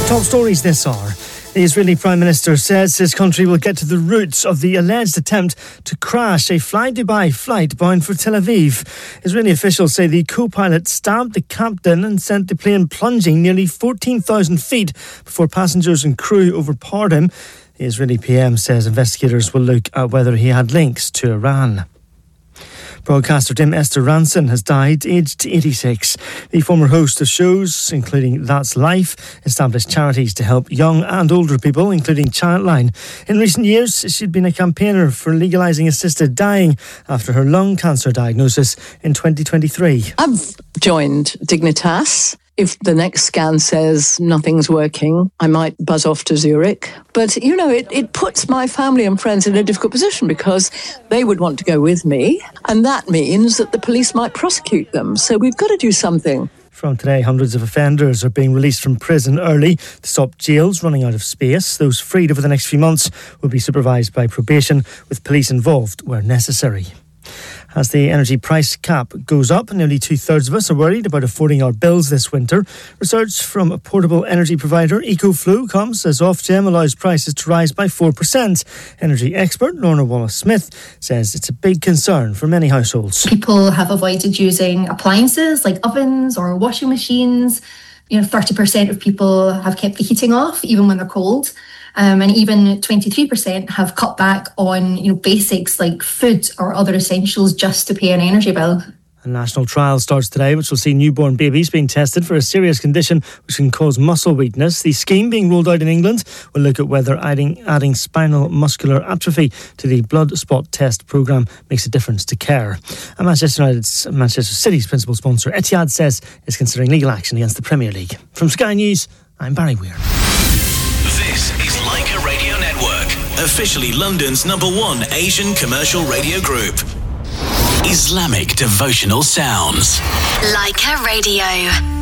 Top stories this hour. The Israeli Prime Minister says his country will get to the roots of the alleged attempt to crash a Fly Dubai flight bound for Tel Aviv. Israeli officials say the co-pilot stabbed the captain and sent the plane plunging nearly 14,000 feet before passengers and crew overpowered him. The Israeli PM says investigators will look at whether he had links to Iran. Broadcaster Tim Esther Ranson has died, aged 86. The former host of shows, including That's Life, established charities to help young and older people, including Childline. In recent years, she'd been a campaigner for legalising assisted dying after her lung cancer diagnosis in 2023. I've joined Dignitas. If the next scan says nothing's working, I might buzz off to Zurich. But, it puts my family and friends in a difficult position because they would want to go with me. And that means that the police might prosecute them. So we've got to do something. From today, hundreds of offenders are being released from prison early to stop jails running out of space. Those freed over the next few months will be supervised by probation, with police involved where necessary. As the energy price cap goes up, nearly 2/3 of us are worried about affording our bills this winter. Research from a portable energy provider, EcoFlow, comes as Ofgem allows prices to rise by 4%. Energy expert Lorna Wallace-Smith says it's a big concern for many households. People have avoided using appliances like ovens or washing machines. 30% of people have kept the heating off even when they're cold. And even 23% have cut back on basics like food or other essentials just to pay an energy bill. A national trial starts today, which will see newborn babies being tested for a serious condition which can cause muscle weakness. The scheme being rolled out in England will look at whether adding spinal muscular atrophy to the blood spot test programme makes a difference to care. And Manchester City's principal sponsor, Etihad, says is considering legal action against the Premier League. From Sky News, I'm Barry Weir. This is Leica Radio Network, officially London's #1 Asian commercial radio group. Islamic devotional sounds. Leica Radio.